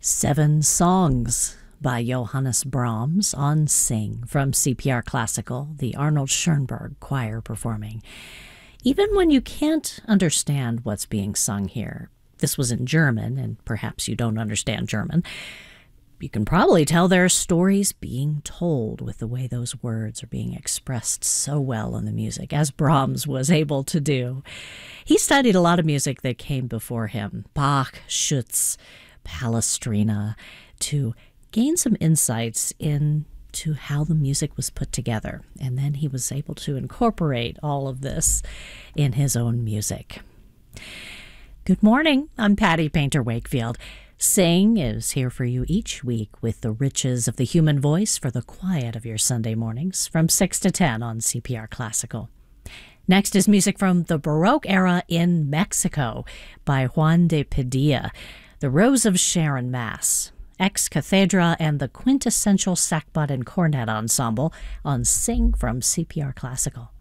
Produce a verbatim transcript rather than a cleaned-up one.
Seven Songs by Johannes Brahms on Sing from C P R Classical, the Arnold Schoenberg Choir performing. Even when you can't understand what's being sung here, this was in German, and perhaps you don't understand German, you can probably tell there are stories being told with the way those words are being expressed so well in the music, as Brahms was able to do. He studied a lot of music that came before him, Bach, Schütz, Palestrina, to gain some insights into how the music was put together. And then he was able to incorporate all of this in his own music. Good morning. I'm Patty Painter Wakefield. Sing is here for you each week with the riches of the human voice for the quiet of your Sunday mornings from six to ten on C P R Classical. Next is music from the Baroque era in Mexico by Juan de Padilla, the Rose of Sharon Mass, Ex Cathedra, and the quintessential sackbut and cornet ensemble on Sing from C P R Classical.